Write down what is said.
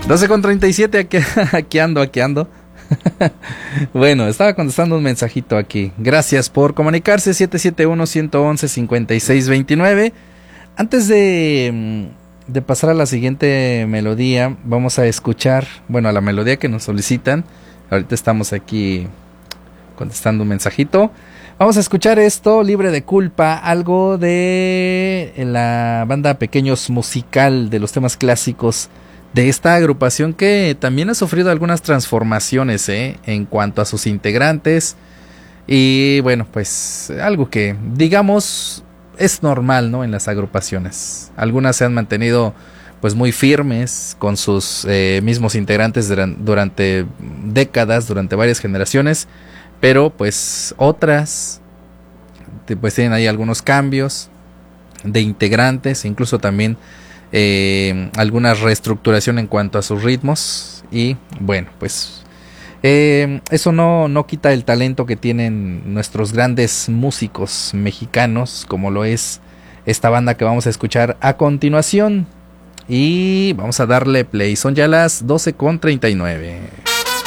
12:37, aquí ando. Bueno, estaba contestando un mensajito aquí. Gracias por comunicarse. 771-111-5629. Antes de pasar a la siguiente melodía, vamos a escuchar, bueno, a la melodía que nos solicitan. Ahorita estamos aquí contestando un mensajito. Vamos a escuchar esto, Libre de Culpa, algo de la banda Pequeños Musical, de los temas clásicos de esta agrupación que también ha sufrido algunas transformaciones en cuanto a sus integrantes. Y bueno, pues algo que digamos es normal, ¿no?, en las agrupaciones. Algunas se han mantenido pues muy firmes con sus mismos integrantes durante décadas, durante varias generaciones, pero pues otras pues tienen ahí algunos cambios de integrantes, incluso también alguna reestructuración en cuanto a sus ritmos. Y bueno, pues eso no quita el talento que tienen nuestros grandes músicos mexicanos, como lo es esta banda que vamos a escuchar a continuación. Y vamos a darle play. Son ya las 12:39.